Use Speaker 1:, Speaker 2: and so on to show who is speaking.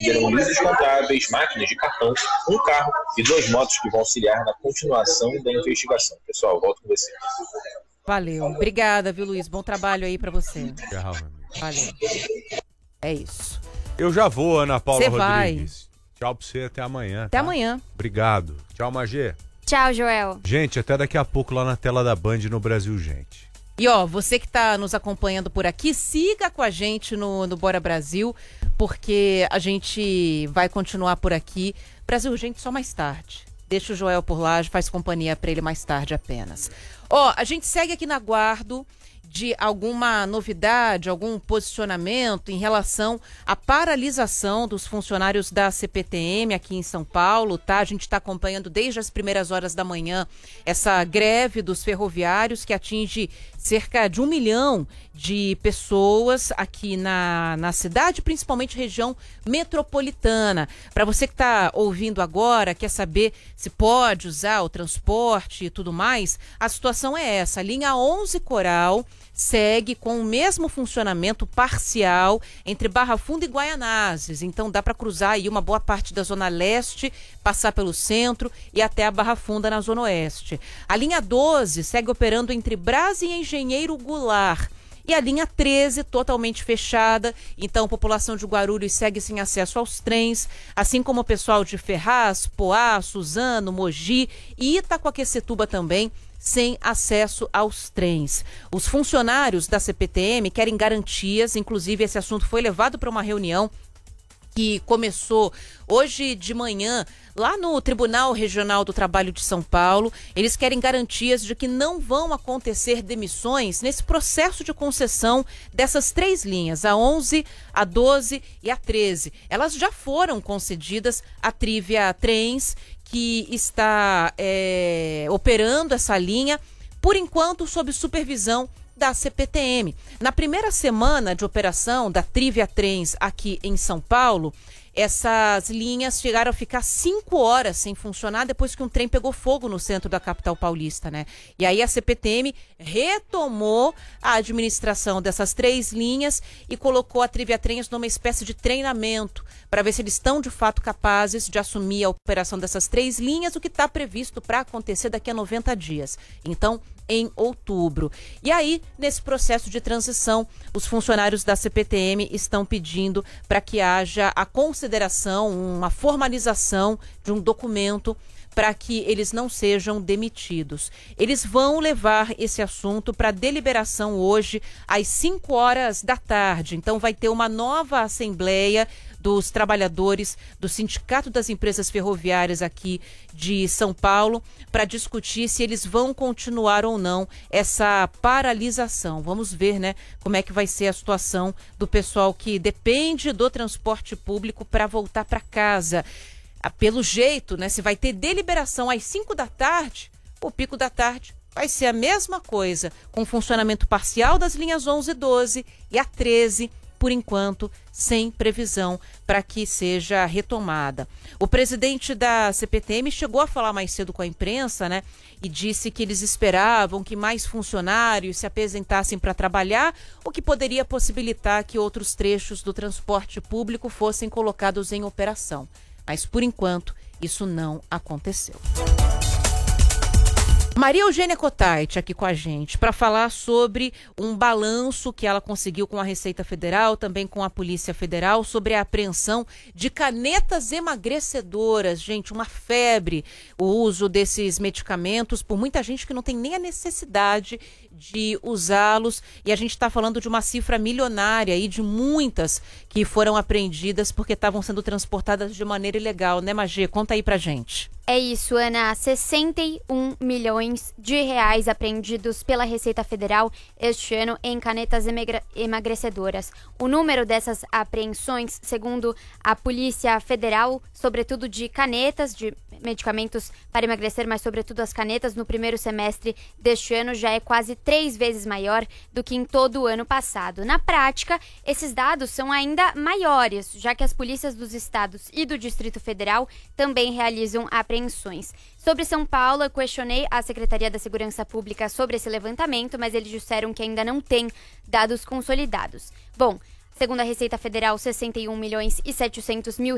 Speaker 1: receberam leases contábeis, máquinas de cartão, um carro e 2 motos que vão auxiliar na continuação da investigação. Pessoal, volto com você.
Speaker 2: Valeu. Obrigada, viu, Luiz? Bom trabalho aí pra você.
Speaker 3: Tchau, meu amigo.
Speaker 2: Valeu. É isso.
Speaker 3: Eu já vou, Ana Paula
Speaker 2: Cê
Speaker 3: Rodrigues. Tchau pra você, até amanhã.
Speaker 2: Até amanhã.
Speaker 3: Obrigado. Tchau, Magê.
Speaker 4: Tchau, Joel.
Speaker 3: Gente, até daqui a pouco lá na tela da Band no Brasil, gente.
Speaker 2: E você que está nos acompanhando por aqui, siga com a gente no Bora Brasil, porque a gente vai continuar por aqui. Brasil Urgente só mais tarde. Deixa o Joel por lá, faz companhia para ele mais tarde apenas. A gente segue aqui na aguardo de alguma novidade, algum posicionamento em relação à paralisação dos funcionários da CPTM aqui em São Paulo, tá? A gente está acompanhando desde as primeiras horas da manhã essa greve dos ferroviários que atinge cerca de 1 milhão de pessoas aqui na cidade, principalmente região metropolitana. Para você que está ouvindo agora, quer saber se pode usar o transporte e tudo mais, a situação é essa. A linha 11 Coral segue com o mesmo funcionamento parcial entre Barra Funda e Guaianazes. Então dá para cruzar aí uma boa parte da Zona Leste, passar pelo centro e até a Barra Funda na Zona Oeste. A linha 12 segue operando entre Brás e Engenheiro Goulart. E a linha 13 totalmente fechada, então a população de Guarulhos segue sem acesso aos trens, assim como o pessoal de Ferraz, Poá, Suzano, Mogi e Itacoaquecetuba também, sem acesso aos trens. Os funcionários da CPTM querem garantias, inclusive esse assunto foi levado para uma reunião que começou hoje de manhã lá no Tribunal Regional do Trabalho de São Paulo. Eles querem garantias de que não vão acontecer demissões nesse processo de concessão dessas 3 linhas, a 11, a 12 e a 13. Elas já foram concedidas à Trivia Trens, que está operando essa linha, por enquanto sob supervisão da CPTM. Na primeira semana de operação da Trivia Trens aqui em São Paulo, essas linhas chegaram a ficar 5 horas sem funcionar depois que um trem pegou fogo no centro da capital paulista, né? E aí a CPTM retomou a administração dessas 3 linhas e colocou a Trivia Trens numa espécie de treinamento para ver se eles estão de fato capazes de assumir a operação dessas 3 linhas, o que está previsto para acontecer daqui a 90 dias. Então, em outubro. E aí, nesse processo de transição, os funcionários da CPTM estão pedindo para que haja a consideração, uma formalização de um documento para que eles não sejam demitidos. Eles vão levar esse assunto para deliberação hoje às 5 horas da tarde. Então vai ter uma nova assembleia dos trabalhadores do Sindicato das Empresas Ferroviárias aqui de São Paulo para discutir se eles vão continuar ou não essa paralisação. Vamos ver, né, como é que vai ser a situação do pessoal que depende do transporte público para voltar para casa. Pelo jeito, né, se vai ter deliberação às 5 da tarde, o pico da tarde vai ser a mesma coisa, com funcionamento parcial das linhas 11 e 12 e a 13, por enquanto, sem previsão para que seja retomada. O presidente da CPTM chegou a falar mais cedo com a imprensa, né, e disse que eles esperavam que mais funcionários se apresentassem para trabalhar, o que poderia possibilitar que outros trechos do transporte público fossem colocados em operação. Mas, por enquanto, isso não aconteceu. Maria Eugênia Cottait aqui com a gente para falar sobre um balanço que ela conseguiu com a Receita Federal, também com a Polícia Federal, sobre a apreensão de canetas emagrecedoras. Gente, uma febre o uso desses medicamentos por muita gente que não tem nem a necessidade de usá-los. E a gente está falando de uma cifra milionária e de muitas que foram apreendidas porque estavam sendo transportadas de maneira ilegal, né, Magê? Conta aí pra gente.
Speaker 4: É isso, Ana. 61 milhões de reais apreendidos pela Receita Federal este ano em canetas emagrecedoras. O número dessas apreensões, segundo a Polícia Federal, sobretudo de canetas, de medicamentos para emagrecer, mas sobretudo as canetas, no primeiro semestre deste ano já é quase 3 vezes maior do que em todo o ano passado. Na prática, esses dados são ainda maiores, já que as polícias dos estados e do Distrito Federal também realizam apreensões. Sobre São Paulo, eu questionei a Secretaria da Segurança Pública sobre esse levantamento, mas eles disseram que ainda não tem dados consolidados. Bom, segundo a Receita Federal, 61 milhões e 700 mil